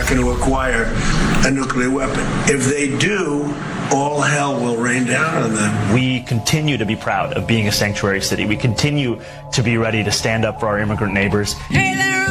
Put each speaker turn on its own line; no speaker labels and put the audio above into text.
going to acquire a nuclear weapon. If they do, all hell will rain down on them.
We continue to be proud of being a sanctuary city. We continue to be ready to stand up for our immigrant neighbors.
Hey,